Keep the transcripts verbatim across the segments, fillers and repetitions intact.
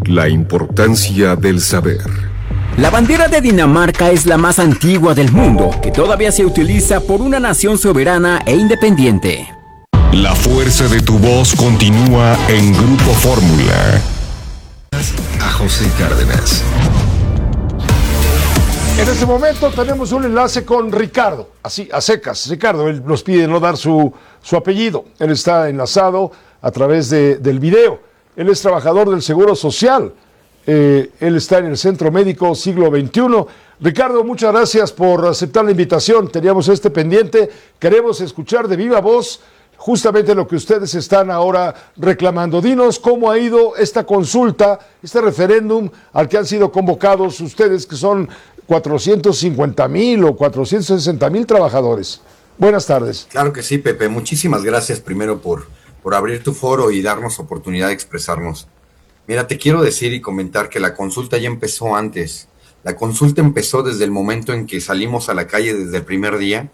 La importancia del saber. La bandera de Dinamarca es la más antigua del mundo, que todavía se utiliza por una nación soberana e independiente. La fuerza de tu voz continúa en Grupo Fórmula. A José Cárdenas. En este momento tenemos un enlace con Ricardo, así, a secas. Ricardo, él nos pide no dar su, su apellido. Él está enlazado a través de, del video. Él es trabajador del Seguro Social. Eh, él está en el Centro Médico Siglo veintiuno. Ricardo, muchas gracias por aceptar la invitación. Teníamos este pendiente. Queremos escuchar de viva voz justamente lo que ustedes están ahora reclamando. Dinos cómo ha ido esta consulta, este referéndum al que han sido convocados ustedes, que son cuatrocientos cincuenta mil o cuatrocientos sesenta mil trabajadores. Buenas tardes. Claro que sí, Pepe. Muchísimas gracias primero por, por abrir tu foro y darnos oportunidad de expresarnos. Mira, te quiero decir y comentar que la consulta ya empezó antes. La consulta empezó desde el momento en que salimos a la calle desde el primer día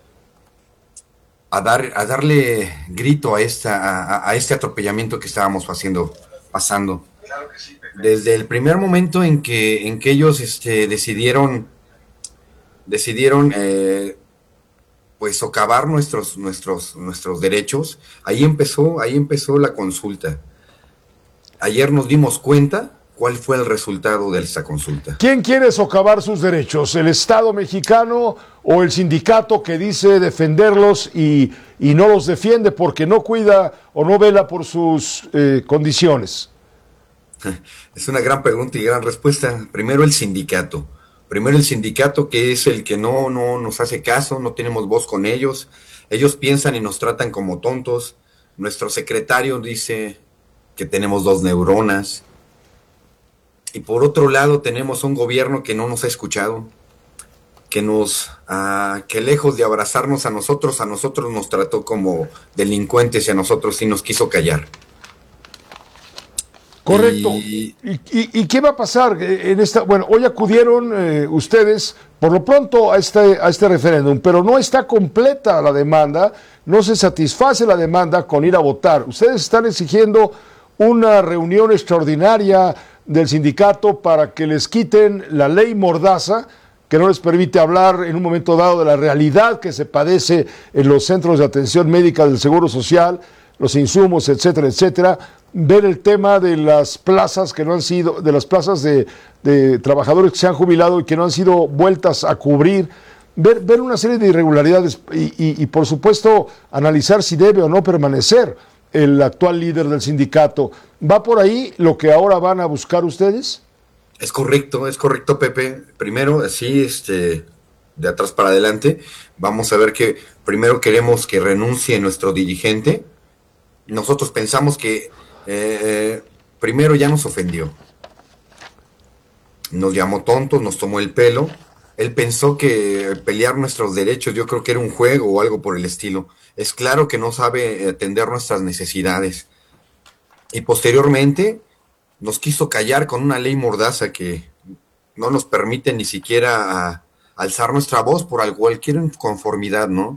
a, dar, a darle grito a, esta, a, a este atropellamiento que estábamos haciendo, pasando. Claro que sí, Pepe. Desde el primer momento en que, en que ellos este, decidieron, decidieron eh, pues socavar nuestros, nuestros, nuestros derechos, ahí empezó, ahí empezó la consulta. Ayer nos dimos cuenta cuál fue el resultado de esta consulta. ¿Quién quiere socavar sus derechos? ¿El Estado mexicano o el sindicato que dice defenderlos y, y no los defiende porque no cuida o no vela por sus eh, condiciones? Es una gran pregunta y gran respuesta. Primero el sindicato. Primero el sindicato, que es el que no, no nos hace caso, no tenemos voz con ellos. Ellos piensan y nos tratan como tontos. Nuestro secretario dice que tenemos dos neuronas. Y por otro lado tenemos un gobierno que no nos ha escuchado, que nos, uh, que lejos de abrazarnos a nosotros, a nosotros nos trató como delincuentes y a nosotros sí nos quiso callar. Correcto. ¿Y, ¿Y, y, y qué va a pasar en esta? Bueno, hoy acudieron eh, ustedes por lo pronto a este, a este referéndum, pero no está completa la demanda, no se satisface la demanda con ir a votar. Ustedes están exigiendo una reunión extraordinaria del sindicato para que les quiten la ley Mordaza, que no les permite hablar en un momento dado de la realidad que se padece en los centros de atención médica del Seguro Social, los insumos, etcétera, etcétera. Ver el tema de las plazas que no han sido, de las plazas de, de trabajadores que se han jubilado y que no han sido vueltas a cubrir. Ver, ver una serie de irregularidades y, y, y, por supuesto, analizar si debe o no permanecer el actual líder del sindicato. ¿Va por ahí lo que ahora van a buscar ustedes? Es correcto, es correcto, Pepe. Primero, así, este, de atrás para adelante, vamos a ver que primero queremos que renuncie nuestro dirigente. Nosotros pensamos que eh, primero ya nos ofendió. Nos llamó tontos, nos tomó el pelo. Él pensó que pelear nuestros derechos, yo creo que era un juego o algo por el estilo. Es claro que no sabe atender nuestras necesidades. Y posteriormente nos quiso callar con una ley mordaza que no nos permite ni siquiera a, alzar nuestra voz por cualquier inconformidad, ¿no?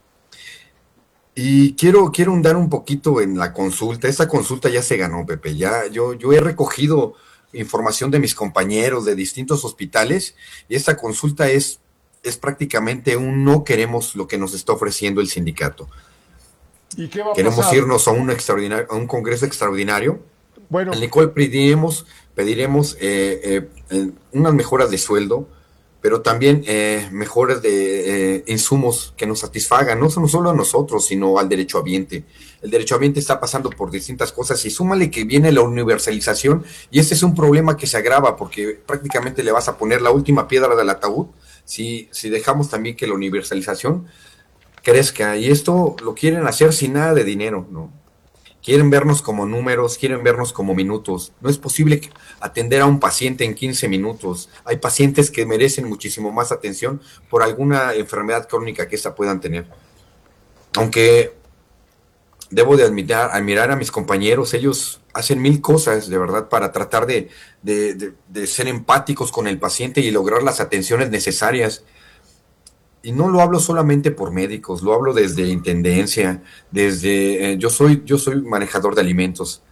Y quiero, quiero hundar un poquito en la consulta. Esta consulta ya se ganó, Pepe. Ya, yo, yo he recogido información de mis compañeros de distintos hospitales y esta consulta es, es prácticamente un no queremos lo que nos está ofreciendo el sindicato. ¿Y qué va a Queremos pasar? irnos a un extraordinario, a un congreso extraordinario, bueno, en el cual pediremos, pediremos eh, eh, eh, unas mejoras de sueldo, pero también eh, mejoras de eh, insumos que nos satisfagan, no solo a nosotros, sino al derechohabiente. El derechohabiente está pasando por distintas cosas y súmale que viene la universalización y este es un problema que se agrava porque prácticamente le vas a poner la última piedra del ataúd si, si dejamos también que la universalización crezca, y esto lo quieren hacer sin nada de dinero, ¿no? Quieren vernos como números, quieren vernos como minutos. No es posible atender a un paciente en quince minutos. Hay pacientes que merecen muchísimo más atención por alguna enfermedad crónica que ésta puedan tener. Aunque debo de admirar, admirar a mis compañeros, ellos hacen mil cosas, de verdad, para tratar de, de, de, de ser empáticos con el paciente y lograr las atenciones necesarias. Y no lo hablo solamente por médicos, lo hablo desde intendencia, desde eh, yo soy yo soy manejador de alimentos.